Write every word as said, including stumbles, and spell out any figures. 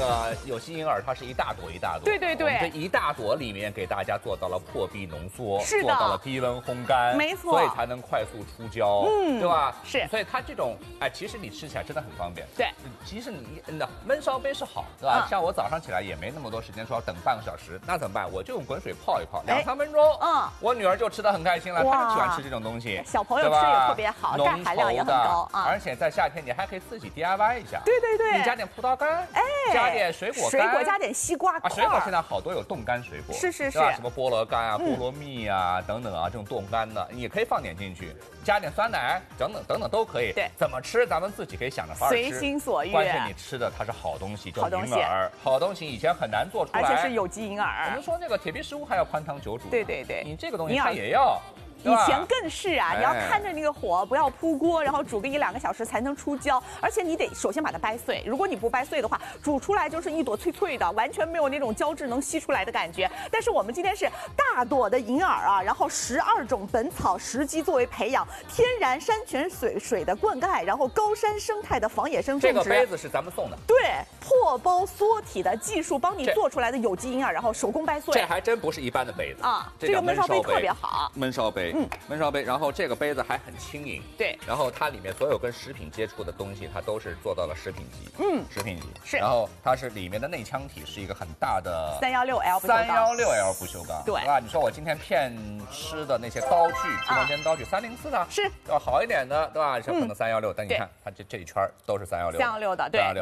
个有机银耳它是一大朵一大朵， 对对对， 我们这一大朵里面给大家做到了破壁浓缩， 是的， 做到了低温烘干， 没错， 所以才能快速出胶， 嗯， 对吧？ 是， 所以它这种哎，其实你吃起来真的很方便。 对， 其实你那焖烧杯是好，对吧？ 嗯、 像我早上起来也没那么多时间说要等半个小时，那怎么办？我就用滚水泡一泡，两三分钟，嗯，我女儿就吃得很开心了，她就喜欢吃这种东西， 小朋友吃也特别好，钙含量也很高啊。 而且在夏天你还可以自己 D I Y 一下， 对对对， 你加点葡萄干，哎，加点水果干， 水果加点西瓜块， 啊，水果现在好多有冻干水果， 是是是， 什么菠萝干啊、菠萝蜜啊等等啊，这种冻干的，你也可以放点进去，加点酸奶等等等等都可以。 对， 怎么吃咱们自己可以想着法儿吃， 随心所欲。 关键你吃的它是好东西，叫银耳，好东西以前很难做出来， 而且是有机银耳。 我们说那个铁皮食物还要宽汤久煮， 对对对， 你这个东西它也要。 以前更是啊，你要看着那个火，不要扑锅，然后煮个一两个小时才能出胶，而且你得首先把它掰碎。如果你不掰碎的话，煮出来就是一朵脆脆的，完全没有那种胶质能吸出来的感觉。但是我们今天是大朵的银耳啊，然后十二种本草时机作为培养，天然山泉水水的灌溉，然后高山生态的仿野生种植。 这个杯子是咱们送的， 对，破包缩体的技术帮你做出来的有机银耳，然后手工掰碎。 这还真不是一般的杯子啊，这个焖烧杯特别好， 焖烧杯。嗯，焖烧杯，然后这个杯子还很轻盈， 对， 然后它里面所有跟食品接触的东西，它都是做到了食品级， 嗯， 食品级是， 然后它是里面的内腔体是一个很大的三幺六 L 三幺六 L 不锈钢， 对吧？你说我今天片吃的那些刀具，直播间刀具三零四的， 是要好一点的，对吧？像可能三幺六，但你看它这这一圈都是三幺六， 三幺六的，对。